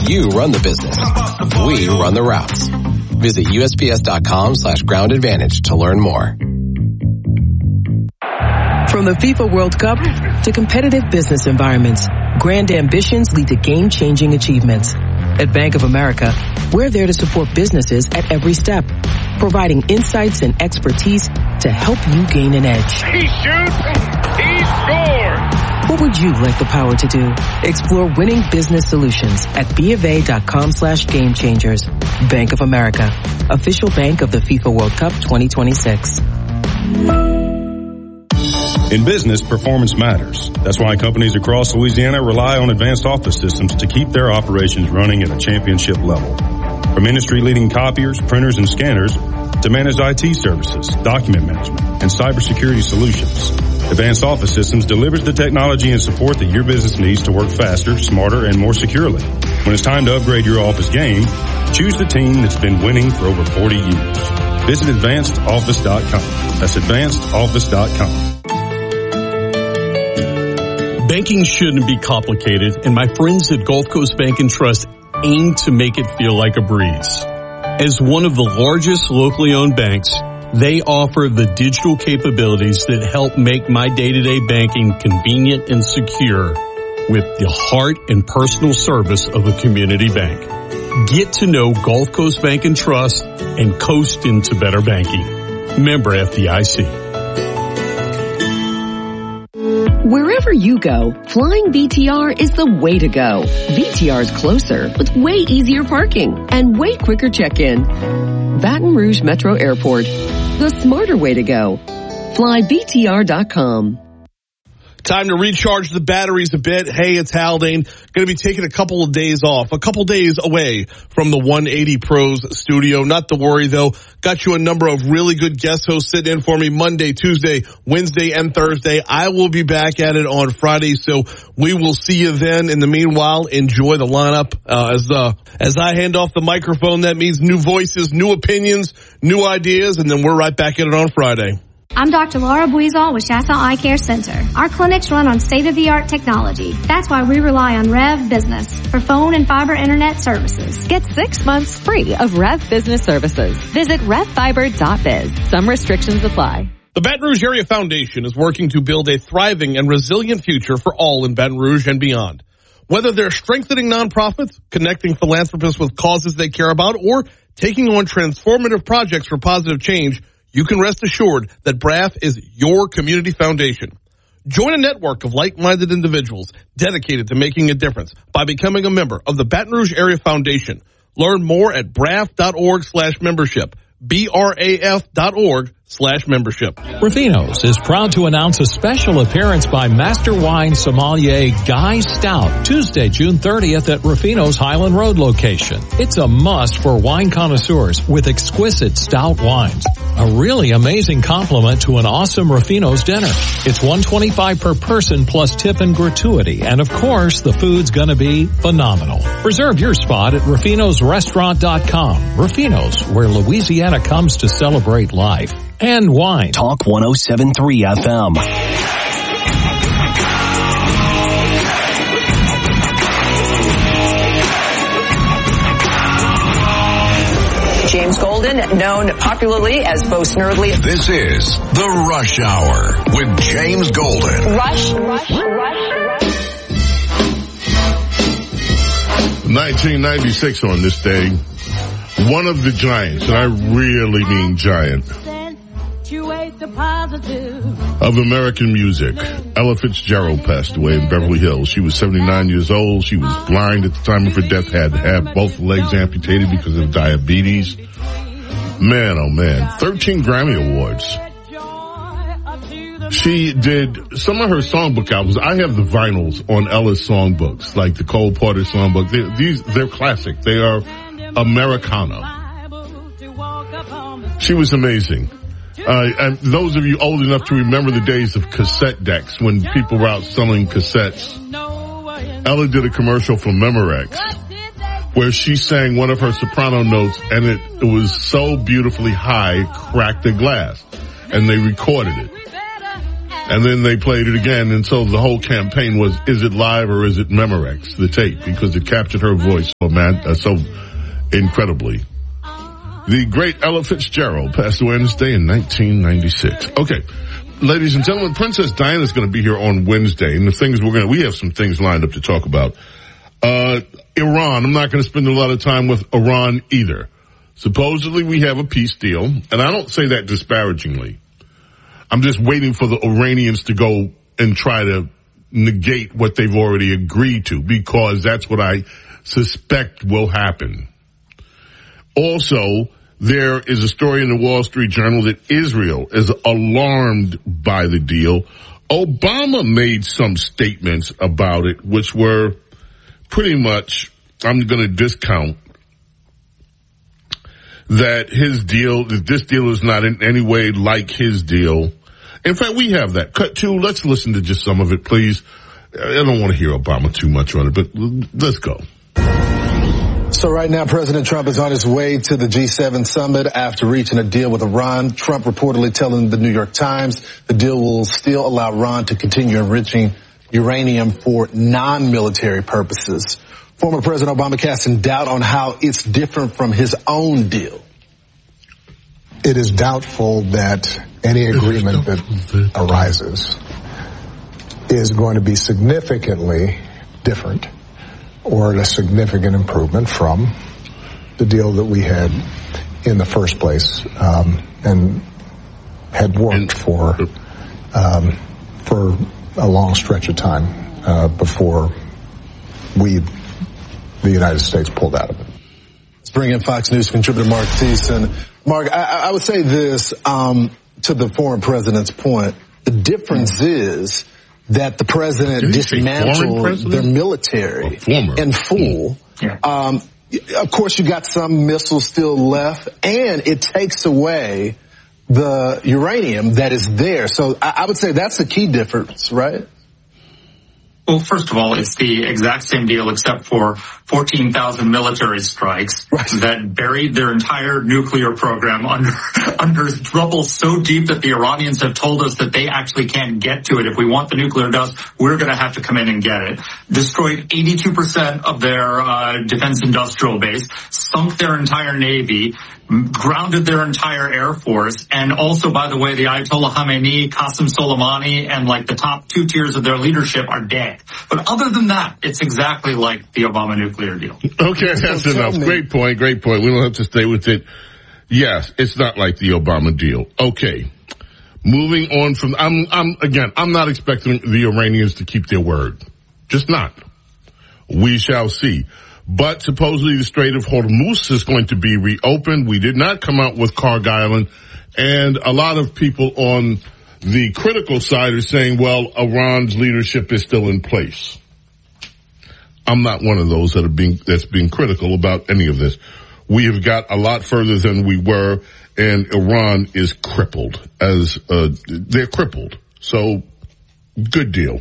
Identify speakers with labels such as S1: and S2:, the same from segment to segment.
S1: You run the business. We run the routes. Visit USPS.com/Ground Advantage to learn more.
S2: From the FIFA World Cup to competitive business environments, grand ambitions lead to game-changing achievements. At Bank of America, we're there to support businesses at every step, providing insights and expertise to help you gain an edge.
S3: He shoots, he scores!
S2: What would you like the power to do? Explore winning business solutions at BofA.com/gamechangers. Bank of America, official bank of the FIFA World Cup 2026.
S4: In business, performance matters. That's why companies across Louisiana rely on Advanced Office Systems to keep their operations running at a championship level. From industry-leading copiers, printers, and scanners to managed IT services, document management, and cybersecurity solutions, Advanced Office Systems delivers the technology and support that your business needs to work faster, smarter, and more securely. When it's time to upgrade your office game, choose the team that's been winning for over 40 years. Visit AdvancedOffice.com. That's AdvancedOffice.com.
S5: Banking shouldn't be complicated, and my friends at Gulf Coast Bank and Trust aim to make it feel like a breeze. As one of the largest locally owned banks, they offer the digital capabilities that help make my day-to-day banking convenient and secure with the heart and personal service of a community bank. Get to know Gulf Coast Bank and Trust and coast into better banking. Member FDIC.
S6: Wherever you go, flying BTR is the way to go. BTR is closer with way easier parking and way quicker check-in. Baton Rouge Metro Airport, the smarter way to go. FlyBTR.com.
S7: Time to recharge the batteries a bit. Hey, it's Haldane. Going to be taking a couple of days off, a couple days away from the 180 Pros studio. Not to worry, though. Got you a number of really good guest hosts sitting in for me Monday, Tuesday, Wednesday, and Thursday. I will be back at it on Friday, so we will see you then. In the meanwhile, enjoy the lineup. As I hand off the microphone, that means new voices, new opinions, new ideas, and then we're right back at it on Friday.
S8: I'm Dr. Laura Buizol with Chasson Eye Care Center. Our clinics run on state-of-the-art technology. That's why we rely on Rev Business for phone and fiber internet services.
S9: Get 6 months free of Rev Business services. Visit revfiber.biz. Some restrictions apply.
S7: The Baton Rouge Area Foundation is working to build a thriving and resilient future for all in Baton Rouge and beyond. Whether they're strengthening nonprofits, connecting philanthropists with causes they care about, or taking on transformative projects for positive change, you can rest assured that BRAF is your community foundation. Join a network of like-minded individuals dedicated to making a difference by becoming a member of the Baton Rouge Area Foundation. Learn more at braf.org/membership. BRAF.org/membership.
S10: Ruffino's is proud to announce a special appearance by Master Wine Sommelier Guy Stout, Tuesday, June 30th at Ruffino's Highland Road location. It's a must for wine connoisseurs with exquisite stout wines. A really amazing compliment to an awesome Ruffino's dinner. It's $125 per person plus tip and gratuity. And of course, the food's gonna be phenomenal. Reserve your spot at RuffinosRestaurant.com. Ruffino's, where Louisiana comes to celebrate life and wine.
S11: Talk 107.3 FM.
S12: James Golden, known popularly as Bo Snerdley.
S13: This is The Rush Hour with James Golden.
S12: Rush.
S14: 1996 on this day, one of the giants, and I really mean giant, of American music, Ella Fitzgerald, passed away in Beverly Hills. She was 79 years old. She was blind at the time of her death, had to have both legs amputated because of diabetes. Man, oh man, 13 Grammy Awards. She did some of her songbook albums. I have the vinyls on Ella's songbooks, like the Cole Porter songbook. They're classic. They are Americana. She was amazing. And those of you old enough to remember the days of cassette decks when people were out selling cassettes, Ella did a commercial for Memorex where she sang one of her soprano notes, and it was so beautifully high, cracked the glass, and they recorded it. And then they played it again, and so the whole campaign was, is it live or is it Memorex, the tape, because it captured her voice so incredibly. The great Ella Fitzgerald passed away Wednesday in 1996. Okay, ladies and gentlemen, Princess Diana is going to be here on Wednesday, and the things we have some things lined up to talk about. Iran, I'm not going to spend a lot of time with Iran either. Supposedly we have a peace deal, and I don't say that disparagingly. I'm just waiting for the Iranians to go and try to negate what they've already agreed to, because that's what I suspect will happen. Also, there is a story in the Wall Street Journal that Israel is alarmed by the deal. Obama made some statements about it, which were pretty much, I'm going to discount that this deal is not in any way like his deal. In fact, we have that. Cut 2, let's listen to just some of it, please. I don't want to hear Obama too much on it, but let's go.
S15: So right now, President Trump is on his way to the G7 summit after reaching a deal with Iran. Trump reportedly telling the New York Times the deal will still allow Iran to continue enriching uranium for non-military purposes. Former President Obama casting doubt on how it's different from his own deal.
S16: It is doubtful that any agreement that arises is going to be significantly different or a significant improvement from the deal that we had in the first place, and had worked for a long stretch of time before the United States pulled out of it.
S15: Let's bring in Fox News contributor Mark Thiessen. Mark, I would say this to the former president's point. The difference is that the president dismantled their military in full. Yeah. Of course, you got some missiles still left, and it takes away the uranium that is there. So I would say that's the key difference, right?
S17: Well, first of all, it's the exact same deal except for 14,000 military strikes that buried their entire nuclear program under rubble so deep that the Iranians have told us that they actually can't get to it. If we want the nuclear dust, we're going to have to come in and get it. Destroyed 82% of their defense industrial base, sunk their entire navy, grounded their entire air force, and also, by the way, the Ayatollah Khamenei, Qasem Soleimani, and like the top 2 tiers of their leadership are dead. But other than that, it's exactly like the Obama nuclear deal.
S14: Okay, that's enough. Great point. We don't have to stay with it. Yes, it's not like the Obama deal. Okay. Moving on from, I'm not expecting the Iranians to keep their word. Just not. We shall see. But supposedly the Strait of Hormuz is going to be reopened. We did not come out with Kharg Island. And a lot of people on the critical side are saying, well, Iran's leadership is still in place. I'm not one of those that's being critical about any of this. We have got a lot further than we were, and Iran is crippled they're crippled. So, good deal.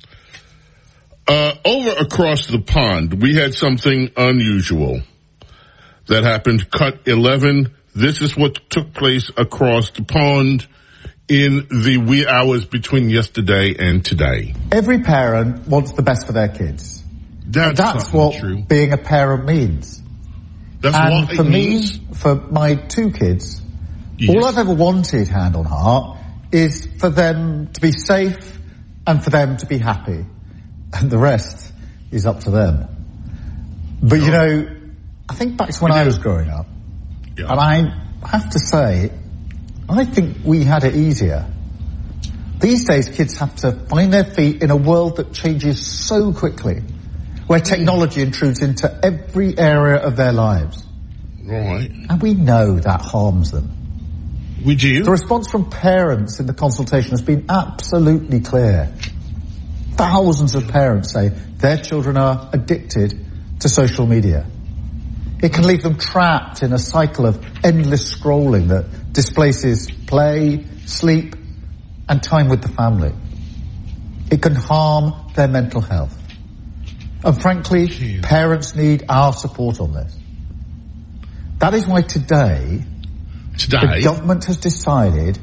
S14: Over across the pond, we had something unusual that happened. Cut 11. This is what took place across the pond in the wee hours between yesterday and today.
S18: Every parent wants the best for their kids. That's what true. Being a parent means.
S14: That's
S18: and
S14: what
S18: for
S14: it means.
S18: Me, for my 2 kids,
S14: yes.
S18: All I've ever wanted, hand on heart, is for them to be safe and for them to be happy. And the rest is up to them. But, you know, I think back to when I was growing up, and I have to say, I think we had it easier. These days, kids have to find their feet in a world that changes so quickly, where technology intrudes into every area of their lives.
S14: Right.
S18: And we know that harms them.
S14: We do?
S18: The response from parents in the consultation has been absolutely clear. Thousands of parents say their children are addicted to social media. It can leave them trapped in a cycle of endless scrolling that displaces play, sleep, and time with the family. It can harm their mental health. And frankly, parents need our support on this. That is why today, the government has decided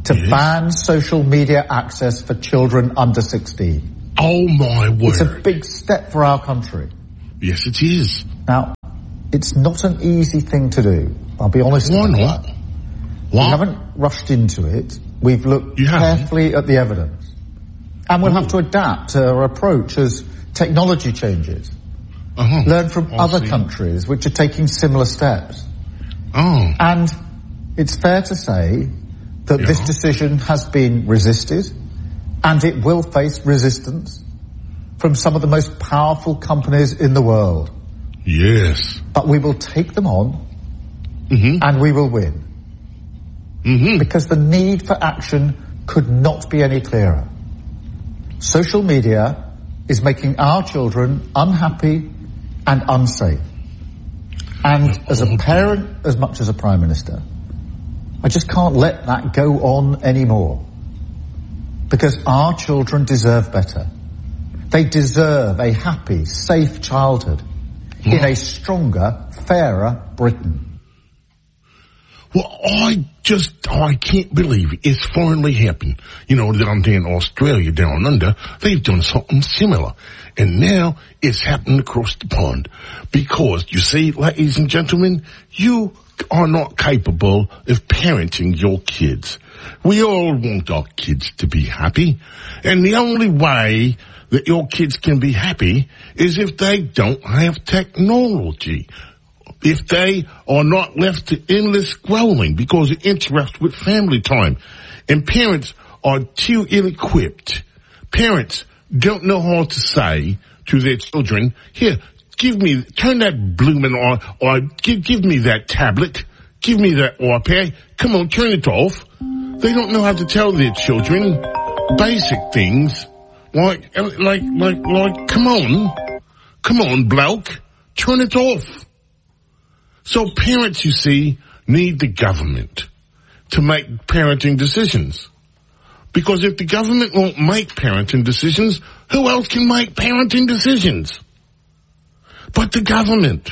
S18: to ban social media access for children under 16.
S14: Oh, my word.
S18: It's a big step for our country.
S14: Yes, it is.
S18: Now, it's not an easy thing to do. I'll be honest
S14: Why
S18: about
S14: not?
S18: that.
S14: What?
S18: We haven't rushed into it. We've looked carefully at the evidence. And we'll have to adapt our approach as technology changes. Learn from other countries which are taking similar steps. And it's fair to say that this decision has been resisted, and it will face resistance from some of the most powerful companies in the world.
S14: Yes.
S18: But we will take them on, and we will win. Because the need for action could not be any clearer. Social media is making our children unhappy and unsafe. And as a parent, as much as a Prime Minister, I just can't let that go on anymore. Because our children deserve better. They deserve a happy, safe childhood in a stronger, fairer Britain.
S14: Well, I can't believe it. It's finally happened. You know, down there in Australia, down under, they've done something similar. And now it's happening across the pond. Because, you see, ladies and gentlemen, you are not capable of parenting your kids. We all want our kids to be happy. And the only way that your kids can be happy is if they don't have technology. If they are not left to endless scrolling because it interrupts with family time. And parents are too ill-equipped. Parents don't know how to say to their children, here, turn that bloomin' on, or give me that tablet, give me that iPad, come on, turn it off. They don't know how to tell their children basic things, like, come on, bloke, turn it off. So parents, you see, need the government to make parenting decisions. Because if the government won't make parenting decisions, who else can make parenting decisions but the government?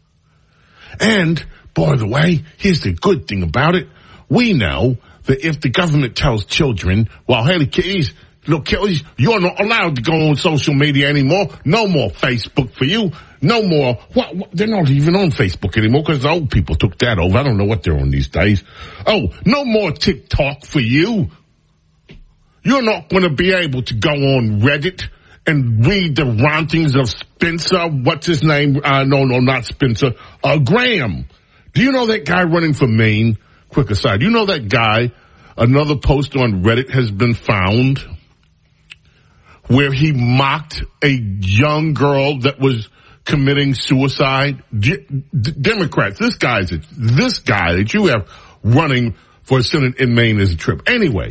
S14: And, by the way, here's the good thing about it. We know that if the government tells children, well, hey, little kiddies, you're not allowed to go on social media anymore. No more Facebook for you. No more. What? They're not even on Facebook anymore because the old people took that over. I don't know what they're on these days. Oh, no more TikTok for you. You're not going to be able to go on Reddit and read the rantings of Spencer. What's his name? No, not Spencer. Graham. Do you know that guy running for Maine? Quick aside. Do you know that guy? Another post on Reddit has been found where he mocked a young girl that was committing suicide. Democrats, this guy that you have running for Senate in Maine is a trip. Anyway,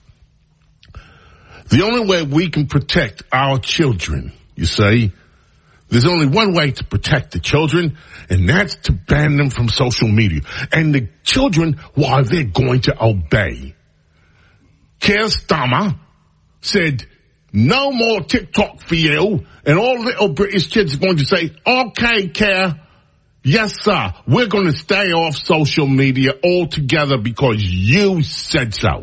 S14: the only way we can protect our children, you see, there's only one way to protect the children, and that's to ban them from social media. And the children, well, they're going to obey. Keir Starmer said, no more TikTok for you. And all little British kids are going to say, okay, Keir, yes, sir, we're going to stay off social media altogether because you said so.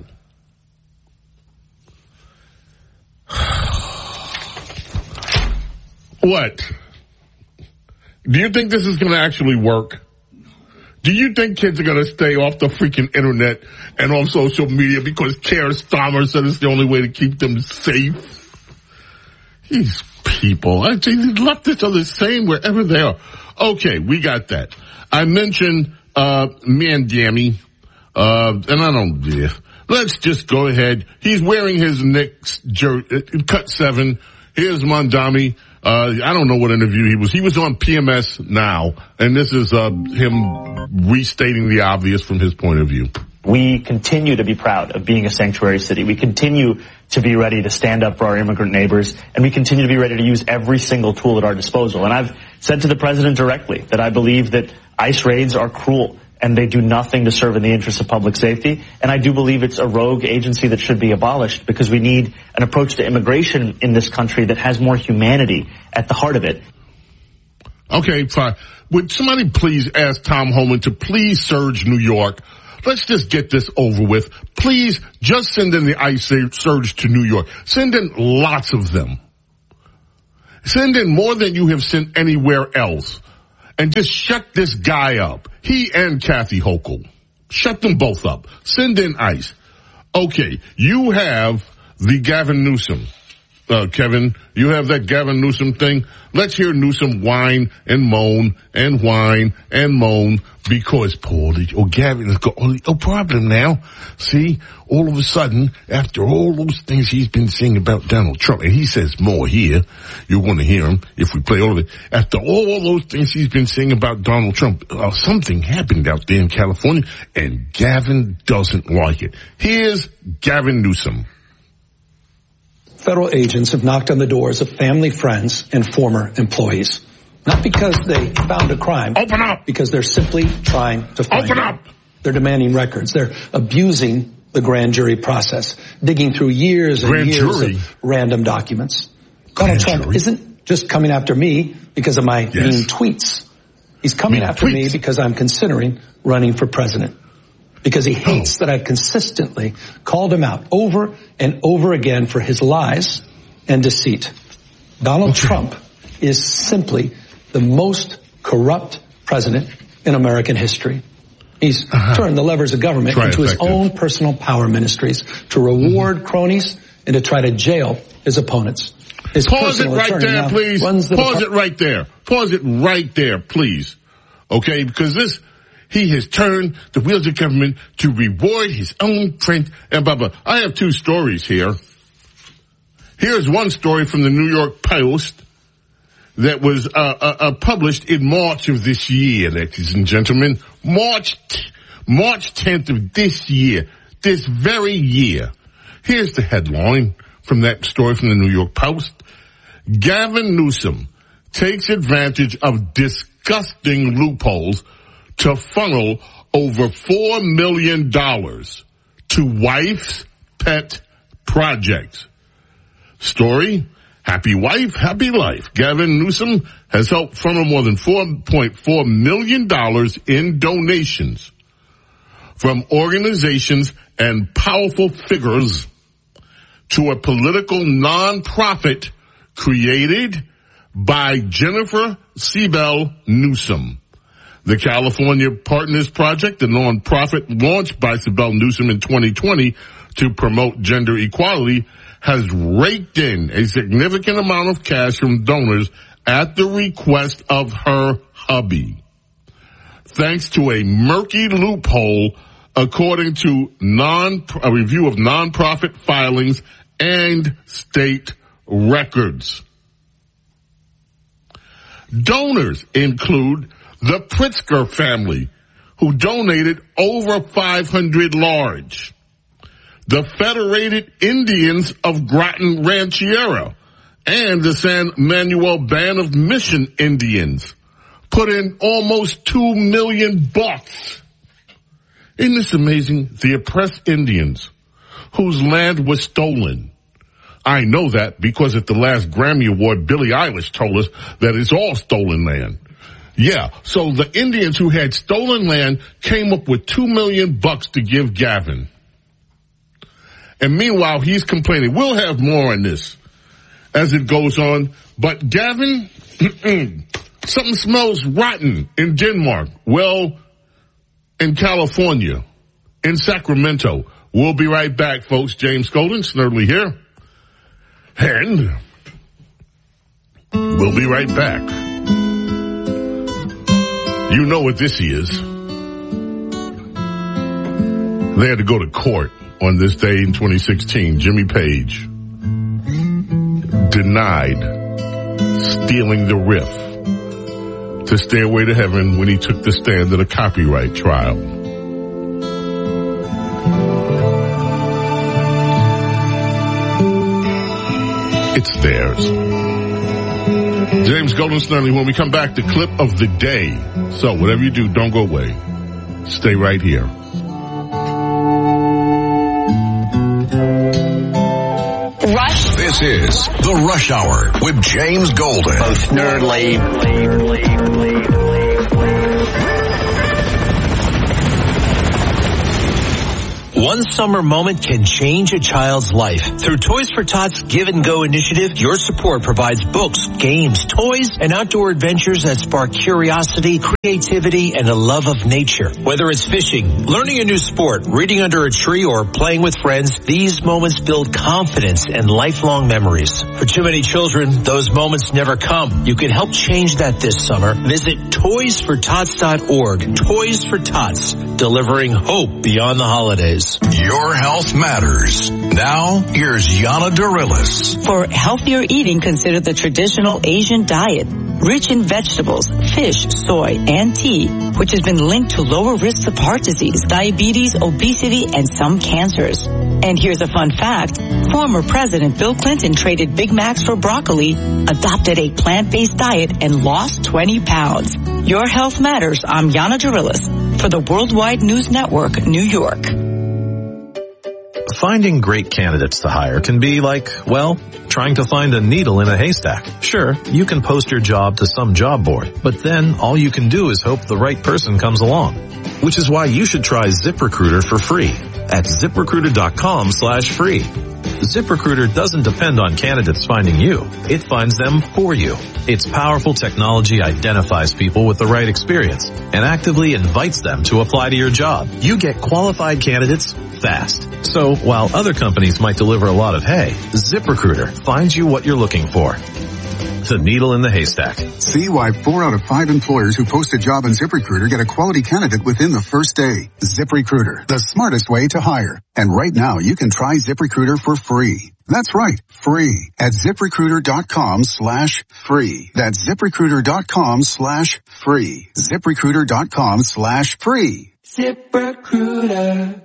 S14: What? Do you think this is going to actually work? Do you think kids are going to stay off the freaking internet and off social media because Keir Starmer said it's the only way to keep them safe? These people, they left each other the same wherever they are. Okay, we got that. I mentioned Mandami, and I don't. Let's just go ahead. He's wearing his Knicks cut 7. Here's Mandami. I don't know what interview he was. He was on PMS Now, and this is him restating the obvious from his point of view.
S19: We continue to be proud of being a sanctuary city. We continue to be ready to stand up for our immigrant neighbors, and we continue to be ready to use every single tool at our disposal. And I've said to the president directly that I believe that ICE raids are cruel and they do nothing to serve in the interest of public safety. And I do believe it's a rogue agency that should be abolished because we need an approach to immigration in this country that has more humanity at the heart of it.
S14: Okay, fine. Would somebody please ask Tom Homan to please surge New York let's just get this over with. Please just send in the ICE surge to New York. Send in lots of them. Send in more than you have sent anywhere else. And just shut this guy up. He and Kathy Hochul. Shut them both up. Send in ICE. Okay, you have the Gavin Newsom. Kevin, you have that Gavin Newsom thing. Let's hear Newsom whine and moan and whine and moan because Gavin has got no problem now. See, all of a sudden, after all those things he's been saying about Donald Trump, and he says more here, you want to hear him if we play all of it. After all those things he's been saying about Donald Trump, something happened out there in California, and Gavin doesn't like it. Here's Gavin Newsom.
S20: Federal agents have knocked on the doors of family, friends, and former employees. Not because they found a crime.
S14: Open up!
S20: Because they're simply trying to find
S14: Open up!
S20: They're demanding records. They're abusing the grand jury process, digging through years and years of random documents. Donald Trump isn't just coming after me because of my mean tweets. He's coming after me because I'm considering running for president. Because he hates that I've consistently called him out over and over again for his lies and deceit. Donald Trump is simply the most corrupt president in American history. He's turned the levers of government into his own personal power ministries to reward cronies and to try to jail his opponents. His
S14: Pause it right there, please. Pause it right there. Pause it right there, please. Okay, because he has turned the wheels of government to reward his own friend and blah, blah. I have two stories here. Here's one story from the New York Post that was published in March of this year, ladies and gentlemen. March 10th of this year, this very year. Here's the headline from that story from the New York Post. Gavin Newsom takes advantage of disgusting loopholes to funnel over $4 million to wife's pet projects. Story, happy wife, happy life. Gavin Newsom has helped funnel more than $4.4 million in donations from organizations and powerful figures to a political nonprofit created by Jennifer Siebel Newsom. The California Partners Project, the nonprofit launched by Siebel Newsom in 2020 to promote gender equality, has raked in a significant amount of cash from donors at the request of her hubby. Thanks to a murky loophole, according to a review of nonprofit filings and state records. Donors include the Pritzker family, who donated over 500 large. The Federated Indians of Groton Rancheria and the San Manuel Band of Mission Indians put in almost $2 million. Isn't this amazing? The oppressed Indians whose land was stolen. I know that because at the last Grammy Award, Billie Eilish told us that it's all stolen land. Yeah, so the Indians who had stolen land came up with $2 million to give Gavin. And meanwhile, he's complaining. We'll have more on this as it goes on. But Gavin, something smells rotten in Denmark. Well, in California, in Sacramento. We'll be right back, folks. James Golden, Snerdley here. And we'll be right back. You know what this is. They had to go to court on this day in 2016. Jimmy Page denied stealing the riff to Stairway to Heaven when he took the stand at a copyright trial. It's theirs. James Golden, Snerdley. When we come back, the clip of the day. So whatever you do, don't go away. Stay right here.
S13: Rush. This is the Rush Hour with James Golden.
S12: Both Snerdley.
S21: One summer moment can change a child's life. Through Toys for Tots Give and Go initiative, your support provides books, games, toys, and outdoor adventures that spark curiosity, creativity, and a love of nature. Whether it's fishing, learning a new sport, reading under a tree, or playing with friends, these moments build confidence and lifelong memories. For too many children, those moments never come. You can help change that this summer. Visit toysfortots.org. Toys for Tots, delivering hope beyond the holidays.
S13: Your health matters. Now, here's Yana Darilis.
S22: For healthier eating, consider the traditional Asian diet, rich in vegetables, fish, soy, and tea, which has been linked to lower risks of heart disease, diabetes, obesity, and some cancers. And here's a fun fact. Former President Bill Clinton traded Big Macs for broccoli, adopted a plant-based diet, and lost 20 pounds. Your health matters. I'm Yana Darilis for the Worldwide News Network, New York.
S23: Finding great candidates to hire can be like, well, trying to find a needle in a haystack. Sure, you can post your job to some job board, but then all you can do is hope the right person comes along. Which is why you should try ZipRecruiter for free at ZipRecruiter.com/free. ZipRecruiter doesn't depend on candidates finding you. It finds them for you. Its powerful technology identifies people with the right experience and actively invites them to apply to your job. You get qualified candidates fast. So while other companies might deliver a lot of hay, ZipRecruiter finds you what you're looking for. The needle in the haystack.
S24: See why 4 out of 5 employers who post a job on ZipRecruiter get a quality candidate within the first day. ZipRecruiter, the smartest way to hire. And right now you can try ZipRecruiter for free. That's right, free at ZipRecruiter.com/free. That's ZipRecruiter.com/free. ZipRecruiter.com/free.
S25: ZipRecruiter.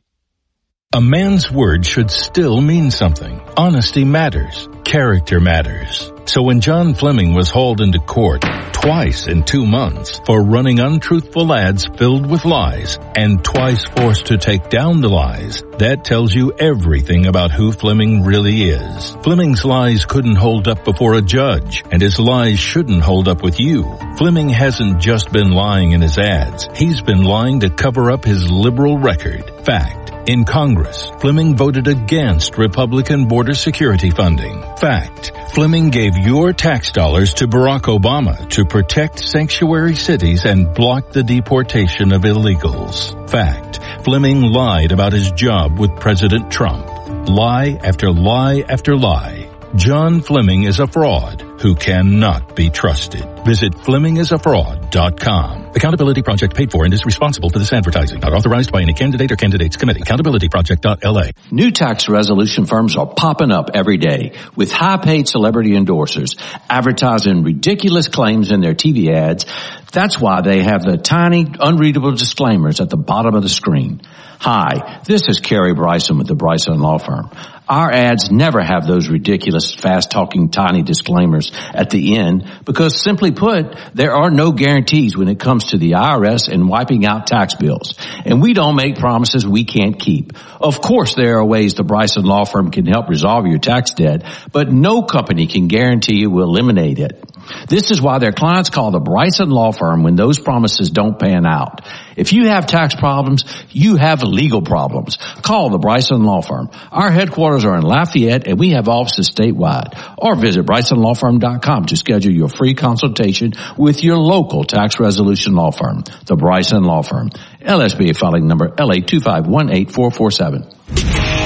S25: A man's word should still mean something. Honesty matters. Character matters. So when John Fleming was hauled into court twice in 2 months for running untruthful ads filled with lies and twice forced to take down the lies, that tells you everything about who Fleming really is. Fleming's lies couldn't hold up before a judge, and his lies shouldn't hold up with you. Fleming hasn't just been lying in his ads. He's been lying to cover up his liberal record. Fact. In Congress, Fleming voted against Republican border security funding. Fact. Fleming gave your tax dollars to Barack Obama to protect sanctuary cities and block the deportation of illegals. Fact. Fleming lied about his job with President Trump. Lie after lie after lie. John Fleming is a fraud who cannot be trusted. Visit FlemingIsAFraud.com. Accountability Project paid for and is responsible for this advertising. Not authorized by any candidate or candidates committee. AccountabilityProject.la.
S26: New tax resolution firms are popping up every day with high-paid celebrity endorsers advertising ridiculous claims in their TV ads. That's why they have the tiny, unreadable disclaimers at the bottom of the screen. Hi, this is Kerry Bryson with the Bryson Law Firm. Our ads never have those ridiculous, fast-talking, tiny disclaimers at the end because, simply put, there are no guarantees when it comes to the IRS and wiping out tax bills. And we don't make promises we can't keep. Of course, there are ways the Bryson Law Firm can help resolve your tax debt, but no company can guarantee it will eliminate it. This is why their clients call the Bryson Law Firm when those promises don't pan out. If you have tax problems, you have legal problems. Call the Bryson Law Firm. Our headquarters are in Lafayette and we have offices statewide. Or visit BrysonLawFirm.com to schedule your free consultation with your local tax resolution law firm, the Bryson Law Firm. LSBA filing number LA2518447.